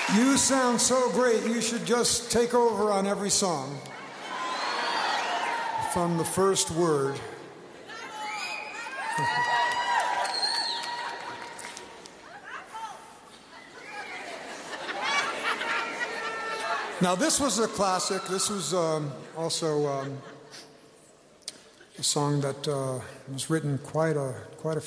You sound so great, you should just take over on every song. From the first word. Now, this was a classic. This was also a song that was written quite a